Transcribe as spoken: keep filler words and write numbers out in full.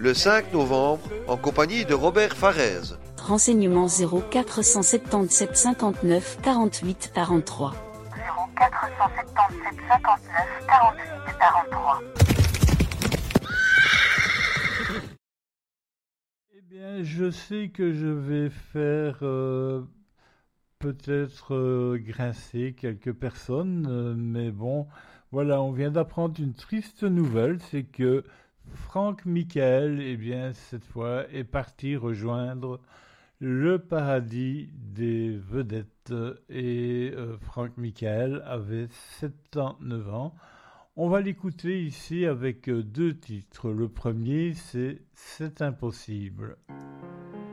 le cinq novembre en compagnie de Robert Farès. Renseignements zéro quatre cent soixante-dix-sept cinquante-neuf quarante-huit quarante-trois. zéro quatre cent soixante-dix-sept cinquante-neuf quarante-huit quarante-trois. Eh bien, je sais que je vais faire euh, peut-être euh, grincer quelques personnes, euh, mais bon, voilà, on vient d'apprendre une triste nouvelle, c'est que Franck Michael, eh bien, cette fois, est parti rejoindre le paradis des vedettes. Et euh, Franck Michael avait soixante-dix-neuf ans. On va l'écouter ici avec euh, deux titres. Le premier, c'est C'est impossible.